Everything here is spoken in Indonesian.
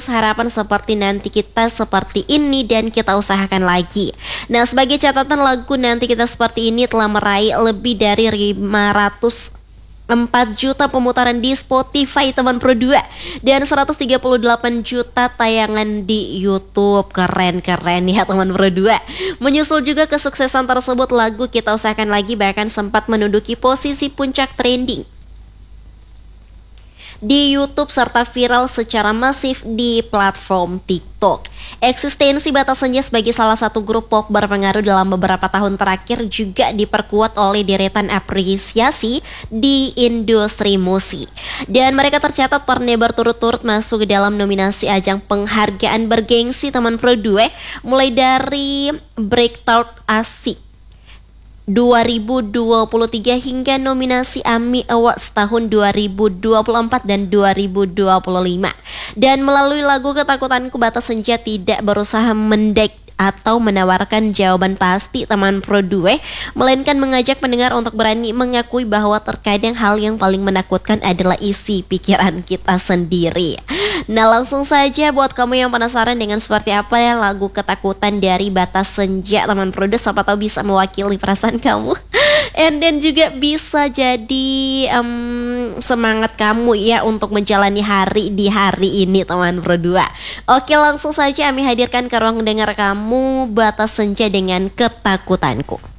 tulus harapan seperti nanti kita seperti ini dan kita usahakan lagi. Nah, sebagai catatan, lagu Nanti Kita Seperti Ini telah meraih lebih dari 4 juta pemutaran di Spotify teman Pro 2 dan 138 juta tayangan di YouTube. Keren ya teman Pro 2. Menyusul juga kesuksesan tersebut, lagu Kita Usahakan Lagi bahkan sempat menduduki posisi puncak trending di YouTube serta viral secara masif di platform TikTok. Eksistensi Batas Senja sebagai salah satu grup pop berpengaruh dalam beberapa tahun terakhir juga diperkuat oleh deretan apresiasi di industri musik. Dan mereka tercatat pernah berturut-turut masuk ke dalam nominasi ajang penghargaan bergengsi teman Pro 2, mulai dari Breakout Asik 2023 hingga nominasi AMI Awards tahun 2024 dan 2025. Dan melalui lagu Ketakutanku, Batas Senja tidak berusaha atau menawarkan jawaban pasti teman Pro 2, melainkan mengajak pendengar untuk berani mengakui bahwa terkadang hal yang paling menakutkan adalah isi pikiran kita sendiri. Nah, langsung saja buat kamu yang penasaran dengan seperti apa ya lagu Ketakutan dari Batas Senja teman Pro 2, siapa tahu bisa mewakili perasaan kamu. And then juga bisa jadi semangat kamu ya untuk menjalani hari di hari ini teman Pro 2. Oke, langsung saja kami hadirkan ke ruang dengar kamu Batas Senja dengan Ketakutanku.